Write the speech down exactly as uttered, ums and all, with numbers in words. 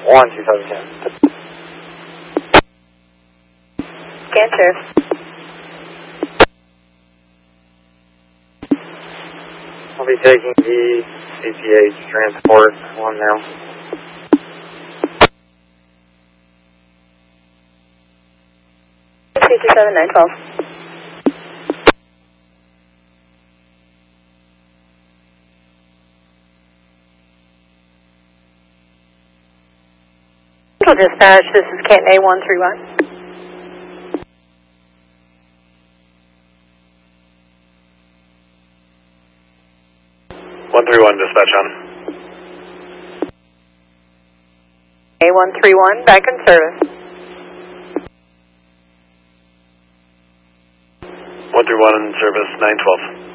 one two seven ten. Cancer. I'll be taking the C T H transport one now. two two seven nine twelve. Dispatch, this is Canton A one three one. one three one, dispatch on. A one three one, back in service. one three one in service, nine twelve.